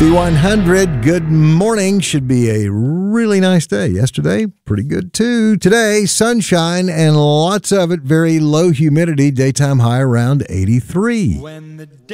B100, good morning. Should be a really nice day. Yesterday, pretty good too. Today, sunshine and lots of it. Very low humidity. Daytime high around 83.